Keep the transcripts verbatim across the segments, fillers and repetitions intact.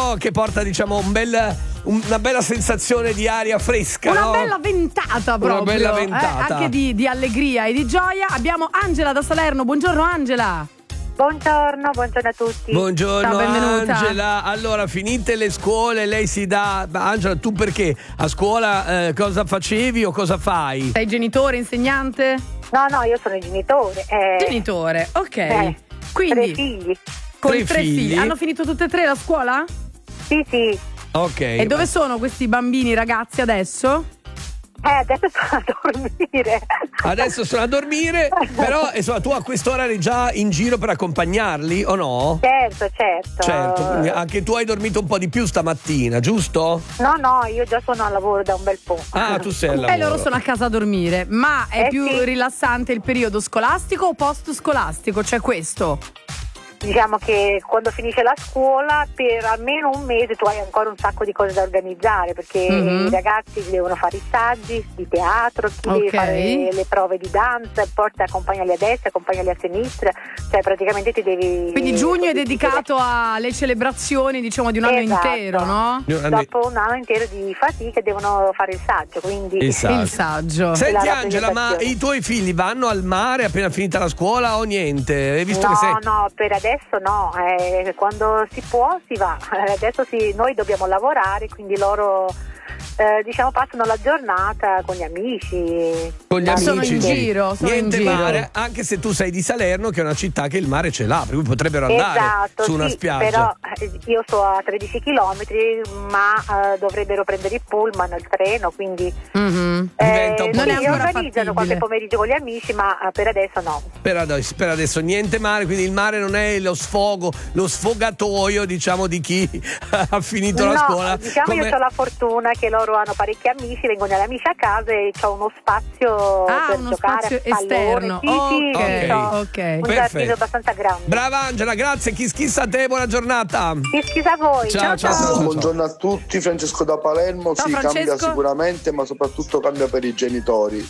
però che porta, diciamo, un bel, un, una bella sensazione di aria fresca. Una no? bella ventata proprio. Una bella ventata. Eh, anche di, di allegria e di gioia. Abbiamo Angela da Salerno. Buongiorno Angela. Buongiorno, buongiorno a tutti. Buongiorno. Ciao, benvenuta. Angela. Allora, finite le scuole, lei si dà. Ma Angela, tu perché? A scuola eh, cosa facevi o cosa fai? Sei genitore, insegnante? No, no, io sono il genitore. Eh, Genitore, ok. eh, Quindi tre figli. con Tre tre figli. figli. Hanno finito tutte e tre la scuola? Sì, sì. Ok. E dove sono questi bambini, ragazzi, adesso? Eh, adesso sono a dormire. Adesso sono a dormire, però insomma, tu a quest'ora eri già in giro per accompagnarli o no? Certo, certo. Certo, quindi anche tu hai dormito un po' di più stamattina, giusto? No, no, io già sono al lavoro da un bel po'. Ah, tu sei al lavoro. E loro sono a casa a dormire. Ma è Eh, più sì. rilassante il periodo scolastico o post scolastico? C'è questo? Diciamo che quando finisce la scuola per almeno un mese tu hai ancora un sacco di cose da organizzare, perché Mhm. i ragazzi devono fare i saggi di teatro, chi deve Ok. fare le prove di danza, poi ti accompagnali a destra, accompagnali a sinistra, cioè praticamente ti devi... Quindi giugno è dedicato alle celebrazioni, diciamo, di un anno Esatto. intero, no? Dopo un anno intero di fatica devono fare il saggio, quindi... Esatto. Il saggio. Senti la Angela, ma rappresentazione. i tuoi figli vanno al mare appena finita la scuola o niente? Hai visto no, che sei... no, per adesso no, eh, quando si può si va, eh, adesso sì, noi dobbiamo lavorare, quindi loro eh, diciamo passano la giornata con gli amici. Con gli amici, Sono in sì. giro, sono Niente in giro. mare, anche se tu sei di Salerno, che è una città che il mare ce l'ha, per cui potrebbero andare Esatto, su una sì, spiaggia. però eh, io sto a tredici chilometri, ma eh, dovrebbero prendere il pullman, il treno, quindi Mhm. Diventa un po' Non è sì, ancora organizzano fattibile. qualche pomeriggio con gli amici, ma eh, per adesso no. Per adesso, per adesso niente mare, quindi il mare non è lo sfogo, lo sfogatoio, diciamo, di chi ha finito la no, scuola. diciamo come- io ho la fortuna che loro hanno parecchi amici, vengono gli amici a casa e c'ho uno spazio Ah, per uno giocare spazio a pallone. esterno. Sì, sì, Ok, sì, c'ho ok. un Perfetto. giardino abbastanza grande. Brava Angela, grazie, chi schissa a te, buona giornata. Chi schisa a voi? Ciao, ciao, ciao, ciao. Buongiorno a tutti, Francesco da Palermo. Ciao, sì, Francesco. cambia sicuramente, ma soprattutto cambia per i genitori.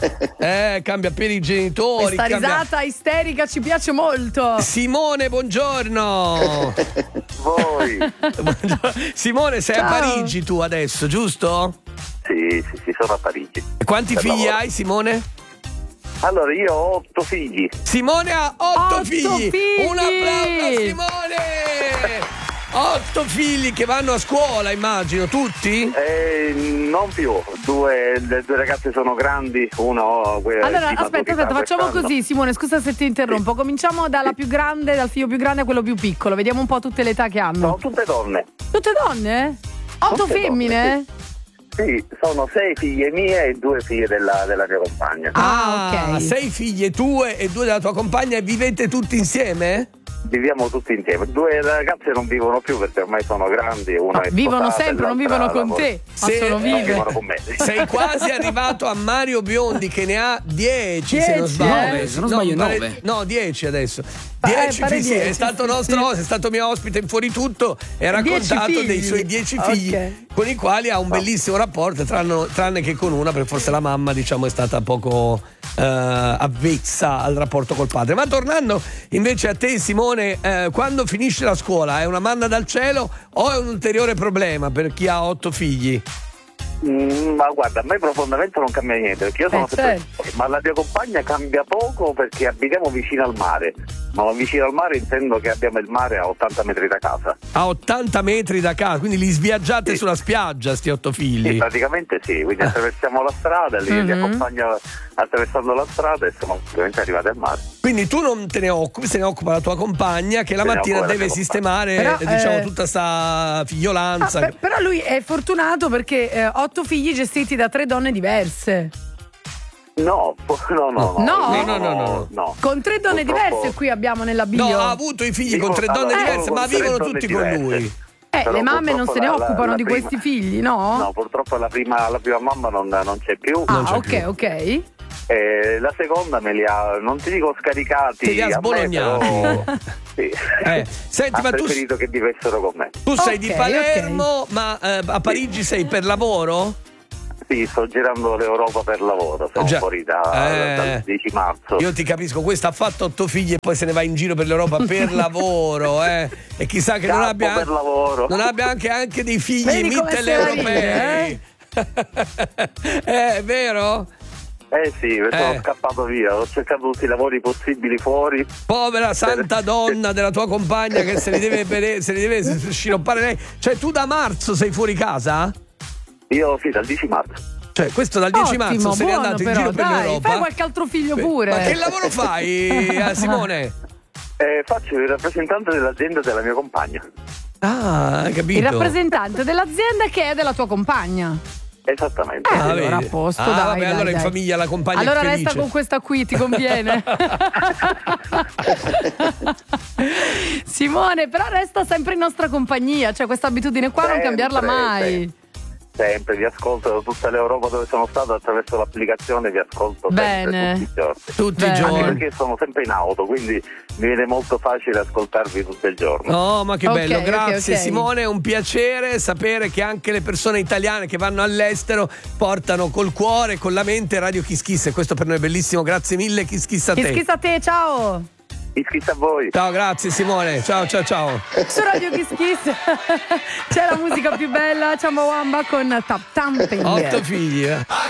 Eh, cambia per i genitori. Questa cambia- risata isterica ci piace molto. Simone, buongiorno. Voi? Buongiorno. Simone, sei Ciao. a Parigi tu adesso, giusto? Sì, sì, sì, sono a Parigi. E quanti Per figli lavoro. hai, Simone? Allora, io ho otto figli. Simone ha otto, Otto figli. figli. Un applauso a Simone. Otto figli che vanno a scuola, immagino, tutti? Eh, non più, due, le due ragazze sono grandi, uno... que- Allora, di aspetta, maturità aspetta, facciamo quest'anno. così, Simone, scusa se ti interrompo. Cominciamo dalla più grande, dal figlio più grande a quello più piccolo. Vediamo un po' tutte le età che hanno. Sono tutte donne. Tutte donne? Otto Tutte femmine? donne, Sì, sono sei figlie mie e due figlie della, della mia compagna. Ah, ok. Sei figlie tue e due della tua compagna e vivete tutti insieme? Viviamo tutti insieme. Due ragazze non vivono più perché ormai sono grandi. Una No, è vivono sposata e sempre, non l'altra vivono con lavora. te, ma Sì, sono eh, Non vive. vivono con me. Sei quasi arrivato a Mario Biondi che ne ha dieci, se non Dieci, sbaglio. eh? Se non sbaglio, pare- nove. No, dieci adesso. Pa- eh, Dieci, pare sì, sì, è dieci, stato sì, nostro, sì. è stato mio ospite in Fuori Tutto e ha Dieci raccontato figli. dei suoi dieci Ok. figli con i quali ha un bellissimo rapporto, tranne, tranne che con una, perché forse la mamma, diciamo, è stata poco eh, avvezza al rapporto col padre. Ma tornando invece a te, Simone, eh, quando finisce la scuola è una manna dal cielo o è un ulteriore problema per chi ha otto figli? Mm, ma guarda, a me profondamente non cambia niente perché io sono Eh, sempre certo. ma la mia compagna cambia poco perché abitiamo vicino al mare, ma vicino al mare intendo che abbiamo il mare a ottanta metri da casa. A ottanta metri da casa, quindi li sviaggiate Sì. sulla spiaggia sti otto Sì, figli. praticamente sì, quindi attraversiamo la strada, li, li Mhm. accompagno attraversando la strada e siamo ovviamente arrivati al mare. Quindi tu non te ne occupi, se ne occupa la tua compagna che la Se ne mattina occupa la deve mia sistemare Però, eh, diciamo eh, tutta sta Ah, figliolanza. per- però lui è fortunato perché eh, otto figli gestiti da tre donne diverse. No, po- no, no, no, No? No, no, no, no. Con tre donne Purtroppo- diverse qui abbiamo nella bio. No, ha avuto i figli con Vivo- tre donne allora, diverse, vivo ma con tre vivono donne tutti con diverse. lui. Eh, Però le mamme non purtroppo se ne la- la- occupano la di prima- questi figli, no? No, purtroppo la prima, la prima mamma non, non c'è più. Ah, c'è ok, più. ok. Eh, la seconda me li ha, non ti dico scaricati, Te li ha a me, sbolognati. però, sì. Eh, senti, ha ma tu- preferito che vivessero con me. Tu sei di Ok, Palermo, ma eh, a Parigi sei per lavoro? Sì, Sì, sto girando l'Europa per lavoro, siamo Già. fuori da, Eh. dal dieci marzo. Io ti capisco, questa ha fatto otto figli e poi se ne va in giro per l'Europa per lavoro, eh. E chissà che non Campo abbia, per lavoro. non abbia anche, anche dei figli Vedi come mitteleuropei. Eh, è vero? Eh sì, sono Eh. scappato via, ho cercato tutti i lavori possibili fuori. Povera santa donna della tua compagna che se li deve, bere- se li deve sciroppare lei. Cioè, tu da marzo sei fuori casa? Io sì, dal dieci marzo. Cioè, questo dal dieci Ottimo, marzo se n'è buono, andato in però, giro per dai, l'Europa. fai qualche altro figlio pure. Ma che lavoro fai, eh, Simone? Eh, faccio il rappresentante dell'azienda della mia compagna. Ah, hai capito. Il rappresentante dell'azienda che è della tua compagna. Esattamente. Eh, Ah, allora vedi. a posto, Ah, dai, vabbè, dai, allora in dai. famiglia la compagna Allora è resta felice. con questa qui, ti conviene. Simone, però resta sempre in nostra compagnia, cioè questa abitudine qua non Sempre, cambiarla mai. sempre. Sempre, vi ascolto da tutta l'Europa dove sono stato attraverso l'applicazione, vi ascolto Bene. sempre tutti i giorni. Tutti Bene. i Anche giorni. perché sono sempre in auto, quindi mi viene molto facile ascoltarvi tutto il giorno. Oh, ma che Ok, bello, ok, grazie ok. Simone, è un piacere sapere che anche le persone italiane che vanno all'estero portano col cuore, con la mente Radio Kiss Kiss e questo per noi è bellissimo, grazie mille Kiss Kiss a te. Kiss Kiss a te, ciao. Iscritti a voi. Ciao, grazie Simone, ciao ciao ciao. Su Radio Kiss Kiss c'è la musica più bella, Chumbawamba con Tap Thumping. Otto figli. eh.